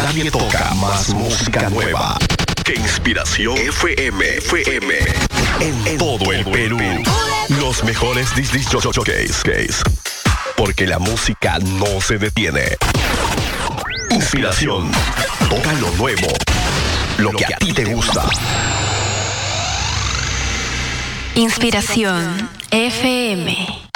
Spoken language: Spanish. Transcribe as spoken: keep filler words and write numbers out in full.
Nadie toca más música nueva que Inspiración F M. F M. En, en todo el Perú. Los mejores disc jockeys. Porque la música no se detiene. Inspiración. Toca lo nuevo. Lo que a ti te gusta. Inspiración F M.